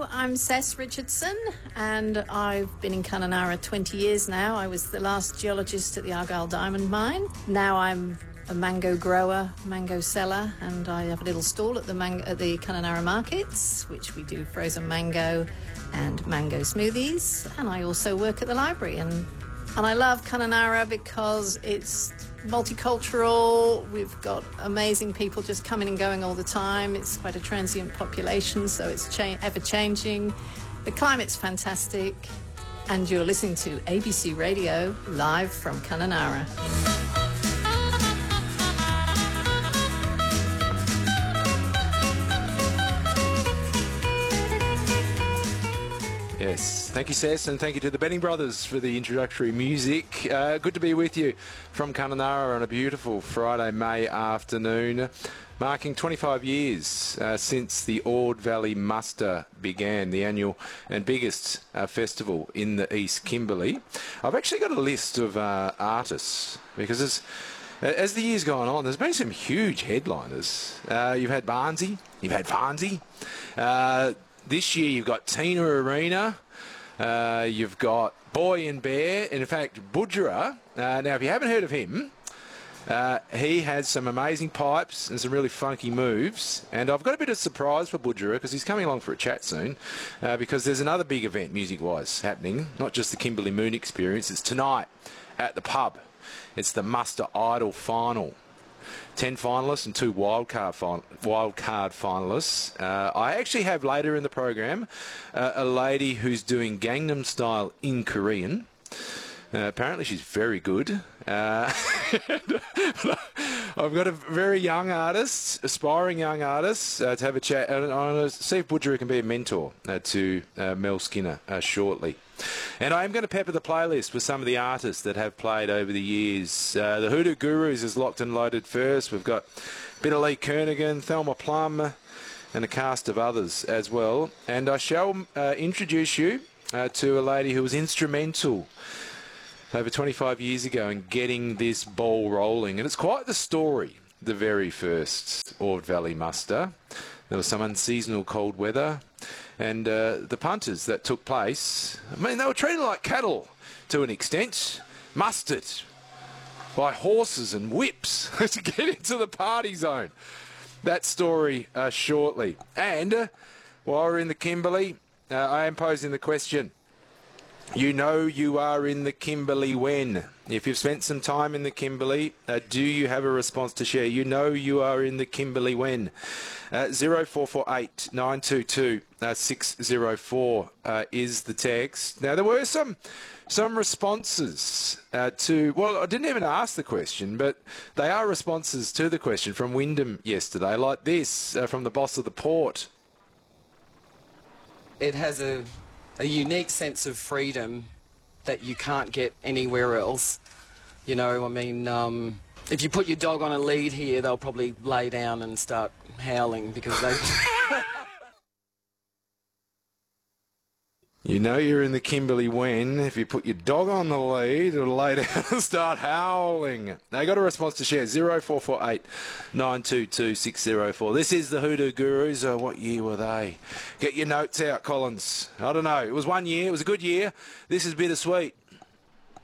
I'm Cess Richardson, and I've been in Kununurra 20 years now. I was the last geologist at the Argyle Diamond Mine. Now I'm a mango grower, mango seller, and I have a little stall at the Kununurra markets, which we do frozen mango and mango smoothies. And I also work at the library, and I love Kununurra because it's multicultural. We've got amazing people just coming and going all the time. It's quite a transient population, so it's ever-changing. The climate's fantastic, and you're listening to ABC Radio live from Kununurra. Yes, thank you, Cess, and thank you to the Benning Brothers for the introductory music. Good to be with you from Kununurra on a beautiful Friday, May afternoon, marking 25 years since the Ord Valley Muster began, the annual and biggest festival in the East Kimberley. I've actually got a list of artists, because as the year's gone on, there's been some huge headliners. You've had Barnsey, you've had Farnsey. This year you've got Tina Arena, you've got Boy and Bear, and in fact Budgerah. Now if you haven't heard of him, he has some amazing pipes and some really funky moves, and I've got a bit of surprise for Budgerah because he's coming along for a chat soon, because there's another big event music-wise happening, not just the Kimberley Moon Experience. It's tonight at the pub. It's the Muster Idol Final. 10 finalists and 2 wildcard finalists. I actually have later in the program a lady who's doing Gangnam Style in Korean. Apparently she's very good. I've got a very young artist, aspiring young artist, to have a chat. And I want to see if Budgerah can be a mentor to Mel Skinner shortly. And I am going to pepper the playlist with some of the artists that have played over the years. The Hoodoo Gurus is locked and loaded first. We've got a bit of Lee Kernaghan, Thelma Plum, and a cast of others as well. And I shall introduce you to a lady who was instrumental over 25 years ago in getting this ball rolling. And it's quite the story, the very first Ord Valley Muster. There was some unseasonal cold weather, and the punters that took place, I mean, they were treated like cattle to an extent, mustered by horses and whips to get into the party zone. That story shortly. And while we're in the Kimberley, I am posing the question. You know you are in the Kimberley when? If you've spent some time in the Kimberley, do you have a response to share? You know you are in the Kimberley when? 0448 922 604 is the text. Now, there were some responses to... Well, I didn't even ask the question, but they are responses to the question from Wyndham yesterday, like this from the boss of the port. It has a unique sense of freedom that you can't get anywhere else. You know, I mean, if you put your dog on a lead here, they'll probably lay down and start howling because they... You know you're in the Kimberley when, if you put your dog on the lead, it'll lay down and start howling. Now, you got a response to share, 0448 922 604. This is the Hoodoo Gurus. What year were they? Get your notes out, Collins. I don't know. It was one year. It was a good year. This is bittersweet.